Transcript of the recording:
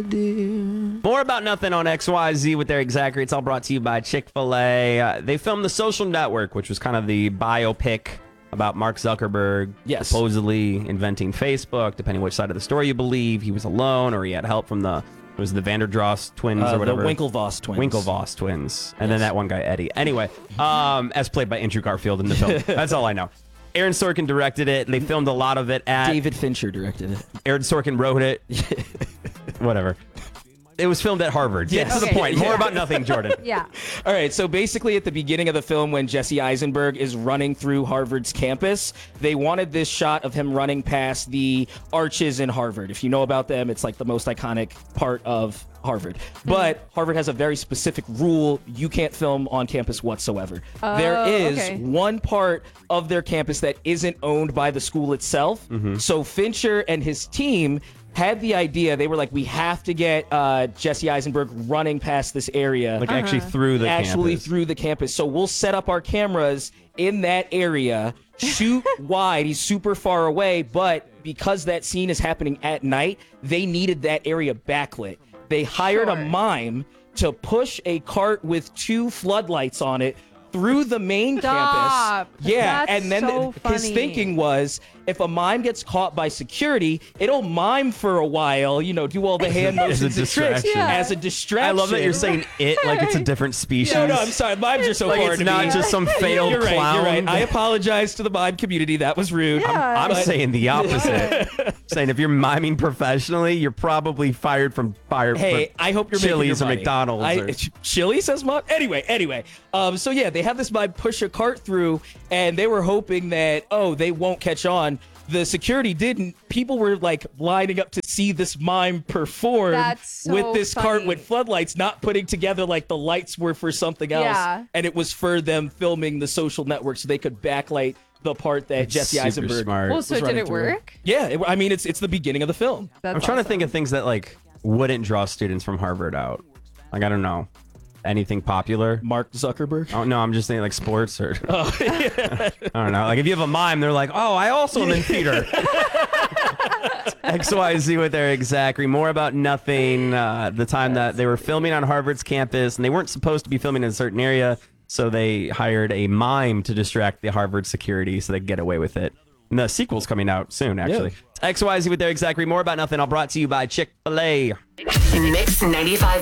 More About Nothing on XYZ with Eric Zachary. It's all brought to you by Chick-fil-A. They filmed The Social Network, which was kind of the biopic about Mark Zuckerberg supposedly inventing Facebook. Depending which side of the story you believe, he was alone or he had help from the Vanderdross twins or whatever. The Winklevoss twins. Winklevoss twins. And then that one guy, Eddie. Anyway, as played by Andrew Garfield in the film. That's all I know. Aaron Sorkin directed it. They filmed a lot of it at... David Fincher directed it. Aaron Sorkin wrote it. Whatever. It was filmed at Harvard. Get to the point. More About Nothing, Jordan. Yeah. All right, so basically at the beginning of the film when Jesse Eisenberg is running through Harvard's campus, they wanted this shot of him running past the arches in Harvard. If you know about them, it's like the most iconic part of Harvard. But Harvard has a very specific rule. You can't film on campus whatsoever. There is one part of their campus that isn't owned by the school itself. So Fincher and his team had the idea. They were like, we have to get Jesse Eisenberg running past this area. Like actually through the campus. Through the campus. So we'll set up our cameras in that area, shoot wide. He's super far away, but because that scene is happening at night, they needed that area backlit. They hired a mime to push a cart with 2 floodlights on it through the main campus. Yeah, That's and then so his funny. thinking was, if a mime gets caught by security, it'll mime for a while, do all the hand motions and tricks as a distraction. I love that you're saying it like it's a different species. No, I'm sorry. Mimes are so like foreign it's to not me. just some failed You're clown. You're right. I apologize to the mime community. That was rude. I'm saying the opposite. Saying if you're miming professionally, you're probably fired from Hey, I hope you're Chili's or making your money. McDonald's. Chili's says mom. Anyway. So yeah, they have this mime push a cart through, and they were hoping that they won't catch on. The security didn't. People were like lining up to see this mime perform with this cart with floodlights, not putting together like the lights were for something else. Yeah. And it was for them filming The Social Network so they could backlight the part that Jesse Eisenberg smart. Well, so was did running it through. work? Yeah, it's the beginning of the film. I'm trying to think of things that like wouldn't draw students from Harvard out. Like I don't know. Anything popular? Mark Zuckerberg? Oh no, I'm just saying like sports or I don't know. Like if you have a mime, they're like, oh, I also am in theater. XYZ with Eric Zachary. More About Nothing. The time that they were filming on Harvard's campus, and they weren't supposed to be filming in a certain area, so they hired a mime to distract the Harvard security so they could get away with it. And the sequel's coming out soon, actually. Yeah. XYZ with Eric Zachary. More About Nothing. All brought to you by Chick-fil-A. Mix 95.